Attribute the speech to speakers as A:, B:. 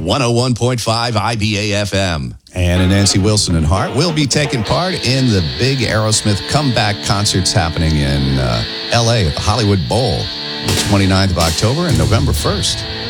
A: 101.5 IBA FM.
B: And Nancy Wilson and Hart will be taking part in the big Aerosmith comeback concerts happening in L.A. at the Hollywood Bowl, the 29th of October and November 1st.